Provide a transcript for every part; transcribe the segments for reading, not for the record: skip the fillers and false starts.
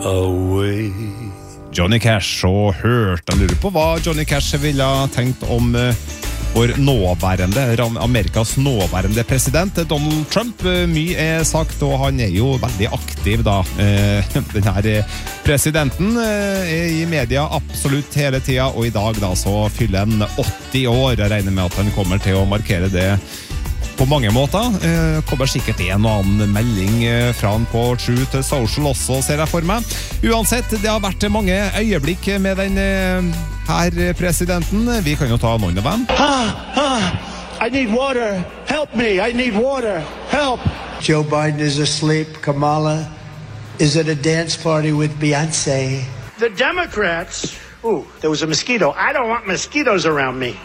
away. Johnny Cash og hørt. Jeg lurer på hva Johnny Cash ville tenkt om vår Amerikas nåværende president, Donald Trump. Mye sagt, og han jo veldig aktiv da. Denne presidenten i media absolutt hele tiden, og i dag da så fyller han 80 år. Jeg regner med at han kommer til å markere det på mange måter. Kommer sikkert en og annen melding fra han på Truth Social også, ser jeg for meg. Uansett, det har vært mange øyeblikk med den her presidenten. Vi kan jo ta noen av dem. I need water. Help me. I need water. Help. Joe Biden is asleep. Kamala is at a dance party with Beyonce. The Democrats. Ooh, there was a mosquito. I don't want mosquitoes around me.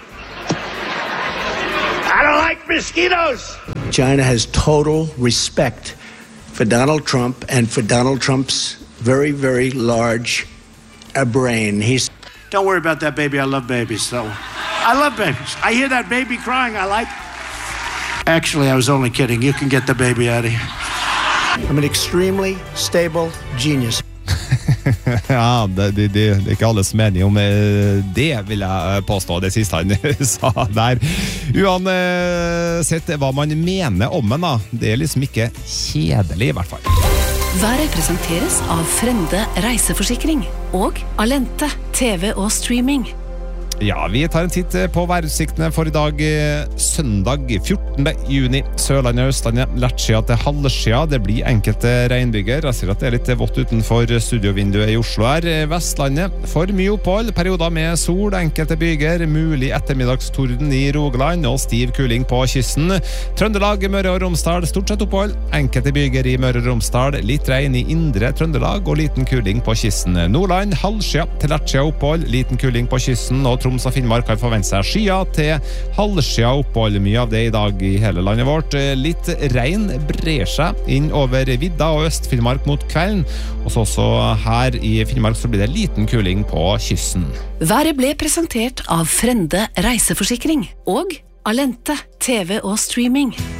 I don't like mosquitoes. China has total respect for Donald Trump and for Donald Trump's very, very large brain. Don't worry about that baby. I love babies. So I love babies. I hear that baby crying. I like. Actually, I was only kidding. You can get the baby out of here. I'm an extremely stable genius. Ja, det ikke alles mening om det, vil jeg påstå, det siste han sa der. Uansett hva man mener om en da, det liksom ikke kjedelig i hvert fall. Været presenteres av Frende reiseforsikring og Alente, TV og streaming. Ja, vi tar en titt på værutsiktene for i dag, søndag 14. juni. Sørlandet og Østlandet, Lertskya til halvskya. Det blir enkelte regnbyger. Jeg ser at det er litt vått utenfor studiovinduet i Oslo her. Vestlandet, for mye opphold, perioder med sol, enkelte byger, mulig ettermiddagstorden i Rogaland og stiv kuling på kysten. Trøndelag, Møre og Romsdal, stort sett opphold. Enkelte byger i Møre og Romsdal, litt regn i indre Trøndelag og liten kuling på kysten. Nordland, halvskya til Lertskya opphold, liten kuling på kysten, og Troms og Finnmark kan forvente seg skya til halvskya opphold. Mye av det i dag i hele landet vårt. Litt regn brer seg inn over vidda og Øst-Finnmark mot kvelden. Og så også her i Finnmark så blir det liten kuling på kysten. Været ble presentert av Frende reiseforsikring og Alente, TV og streaming.